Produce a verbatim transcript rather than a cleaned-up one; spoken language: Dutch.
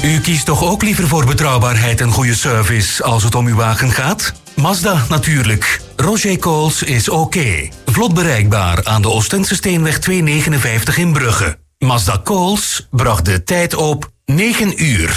U kiest toch ook liever voor betrouwbaarheid en goede service als het om uw wagen gaat? Mazda natuurlijk. Roger Coles is oké. Vlot bereikbaar aan de Oostense Steenweg tweehonderdnegenenvijftig in Brugge. Mazda Coles bracht de tijd op negen uur.